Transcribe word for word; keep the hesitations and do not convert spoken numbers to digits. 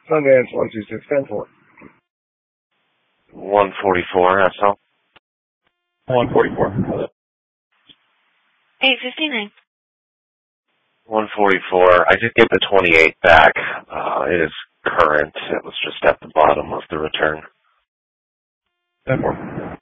Sundance one two six ten four. one forty-four, S L. one forty-four. eight fifty-nine. one forty-four. I did get the twenty-eight back. Uh, it is current. It was just at the bottom of the return. ten four.